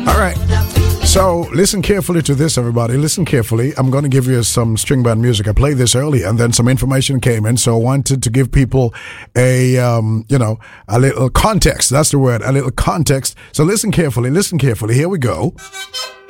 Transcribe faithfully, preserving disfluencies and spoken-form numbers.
All right. So listen carefully to this, everybody. Listen carefully. I'm going to give you some string band music. I played this earlier, and then some information came in. So I wanted to give people a, um, you know, a little context. That's the word, a little context. So listen carefully. Listen carefully. Here we go.